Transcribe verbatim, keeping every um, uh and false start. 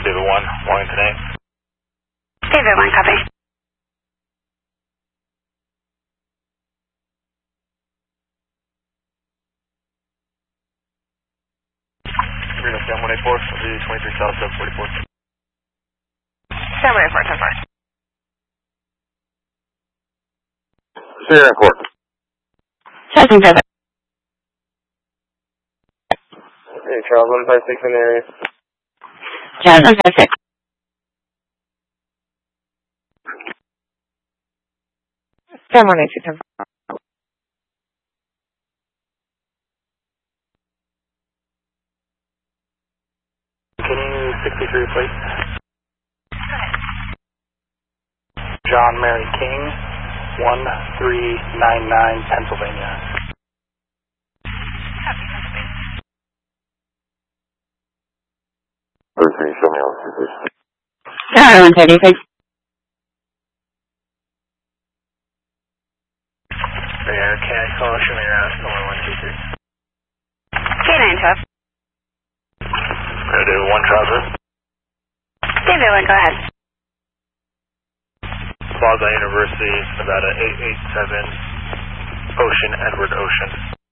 David one, Wellington eight. David one, copy. Marina Sam one eight four, twenty-three South seven forty-four. Sam one eight four, ten four. Sierra Court. Seven seven. Hey, Charles one five six in the area. Charles one five six. Sam one eight two, ten four. Can you sixty-three, please? John Mary King, one three nine nine, Pennsylvania. thirty-three, show me all the please. Tower one thirty-six. There, can I call? Show me your ass, one one two three. K nine twelve. Gonna do one trouser. David one, go ahead. Plaza University, Nevada eight eight seven, Ocean, Edward Ocean.